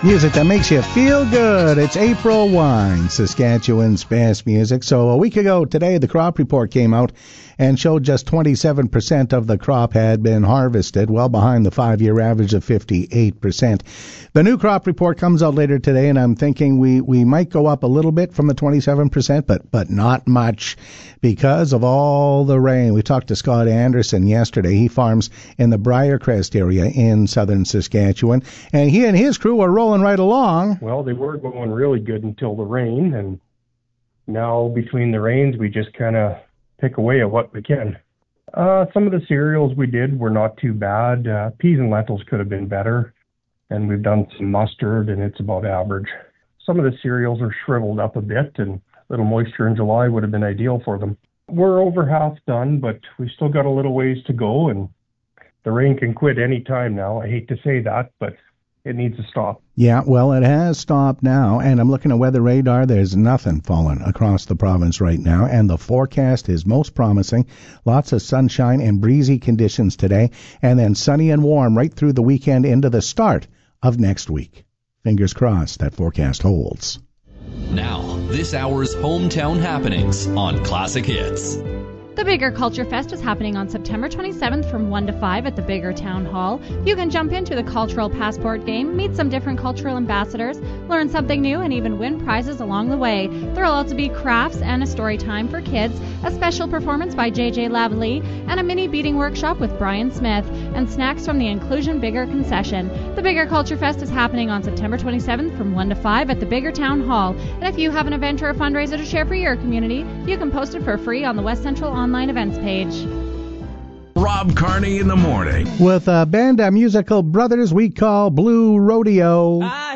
Music that makes you feel good. It's April Wine, Saskatchewan's best music. So a week ago today, the crop report came out and showed just 27% of the crop had been harvested, well behind the 5-year average of 58%. The new crop report comes out later today, and I'm thinking we might go up a little bit from the 27%, but not much because of all the rain. We talked to Scott Anderson yesterday. He farms in the Briarcrest area in southern Saskatchewan, and he and his crew are rolling right along. Well, they were going really good until the rain, and now between the rains, we just kind of pick away at what we can. Some of the cereals we did were not too bad. Peas and lentils could have been better, and we've done some mustard, and it's about average. Some of the cereals are shriveled up a bit, and a little moisture in July would have been ideal for them. We're over half done, but we still got a little ways to go, and the rain can quit any time now. I hate to say that, but it needs to stop. Yeah, well, it has stopped now, and I'm looking at weather radar. There's nothing falling across the province right now, and the forecast is most promising. Lots of sunshine and breezy conditions today, and then sunny and warm right through the weekend into the start of next week. Fingers crossed that forecast holds. Now, this hour's hometown happenings on Classic Hits. The Bigger Culture Fest is happening on September 27th from 1 to 5 at the Bigger Town Hall. You can jump into the Cultural Passport game, meet some different cultural ambassadors, learn something new, and even win prizes along the way. There will also be crafts and a story time for kids, a special performance by JJ Lavalley, and a mini beading workshop with Brian Smith, and snacks from the Inclusion Bigger concession. The Bigger Culture Fest is happening on September 27th from 1 to 5 at the Bigger Town Hall. And if you have an event or a fundraiser to share for your community, you can post it for free on the West Central online events page. Rob Carney in the morning. With a band of musical brothers we call Blue Rodeo.